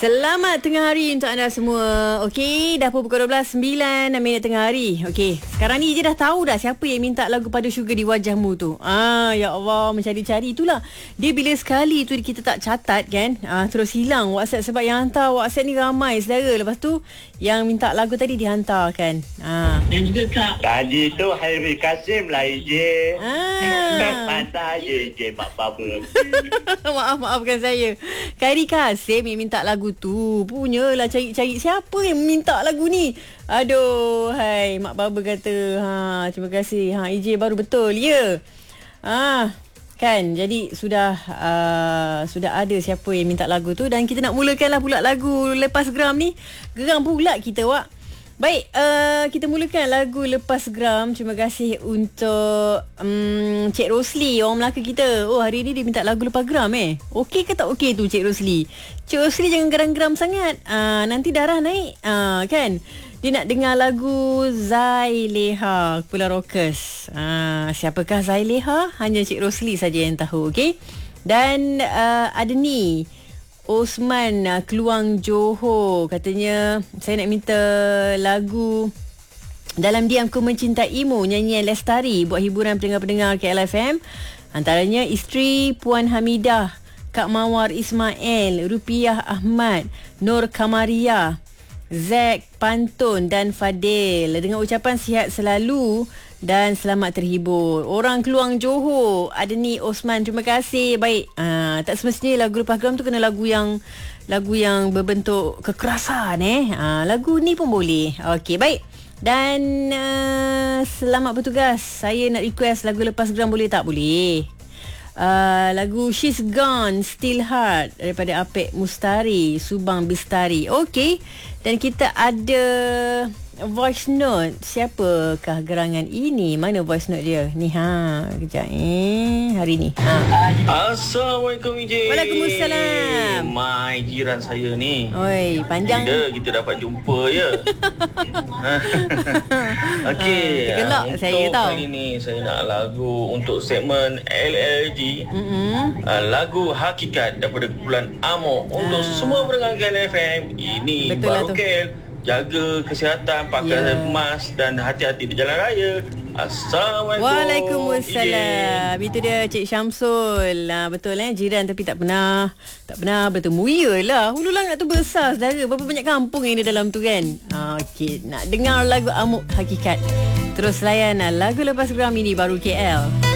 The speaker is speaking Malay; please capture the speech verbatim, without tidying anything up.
Selamat tengah hari untuk anda semua. Okey, dah pukul dua belas sembilan minit tengah hari. Okey, sekarang ni je dah tahu dah siapa yang minta lagu Padu Sugar di Wajahmu tu. Ah, ya Allah, mencari-cari itulah. Dia bila sekali tu kita tak catat kan, ah, terus hilang WhatsApp sebab yang hantar WhatsApp ni ramai saudara. Lepas tu yang minta lagu tadi dihantarkan. Ah. Dan juga Kak tadi tu Hairi Kasim lah je. Ah. Mantap je je Mak Baba. Maaf, maafkan saya. Khairi Kasim yang minta lagu tu. Punyalah cari-cari siapa yang minta lagu ni. Aduh, hai, Mak Baba kata, ha, terima kasih. Ha, I J baru betul. Ya. Ah, kan. Jadi sudah uh, sudah ada siapa yang minta lagu tu dan kita nak mulakanlah pula lagu Lepas Geram ni. Geram pula kita, Wak. Baik, uh, kita mulakan lagu Lepas Geram. Terima kasih untuk um, Cik Rosli, orang Melaka kita. Oh, hari ni dia minta lagu Lepas Geram eh. Okey ke tak okey tu Cik Rosli? Cik Rosli jangan geram-geram sangat. Uh, nanti darah naik. Uh, kan? Dia nak dengar lagu Zaileha, Kepulauan Rockers. Uh, siapakah Zaileha? Hanya Cik Rosli saja yang tahu, okey? Dan uh, ada ni Osman uh, Keluang Johor, katanya saya nak minta lagu Dalam Diamku Mencintaimu, nyanyian Lestari buat hiburan pendengar-pendengar K L F M. Antaranya isteri Puan Hamidah, Kak Mawar Ismail, Rupiah Ahmad, Nur Kamaria, Zack Pantun dan Fadil. Dengan ucapan sihat selalu dan selamat terhibur. Orang Keluang Johor. Ada ni Osman, terima kasih. Baik. Aa, tak semestinya lagu Lepas Geram tu kena lagu yang lagu yang berbentuk kekerasan eh. Aa, lagu ni pun boleh. Okey, baik. Dan uh, selamat bertugas. Saya nak request lagu Lepas Geram, boleh tak? Boleh. Uh, lagu She's Gone Still Hard daripada Apek Mustari, Subang Bistari. Okey. Dan kita ada voice note. Siapakah gerangan ini? Mana voice note dia? Ni ha, kejap eh hari ni. Ha. Assalamualaikum I J. Waalaikumsalam. Mai jiran saya ni. Oi, panjang. Bila kita dapat jumpa ya. Okey. Uh, tergelak uh, saya untuk tahu. Kali ni saya nak lagu untuk segmen L L G. Mm-hmm. Uh, lagu Hakikat daripada kumpulan Amok untuk uh. semua pendengar K L F M. Ini betul baru lah K L. Jaga kesihatan, pakai yeah. mask dan hati-hati di jalan raya. Assalamualaikum. Waalaikumsalam. Itu dia Cik Syamsul. Nah, betul eh, jiran tapi tak pernah tak pernah bertemu. Iyalah, Hulu Langat tu besar saudara. Berapa banyak kampung yang ada dalam tu kan. Ha, okey, nak dengar lagu Amok Hakikat. Terus layan lagu Lepas Geram ini baru K L.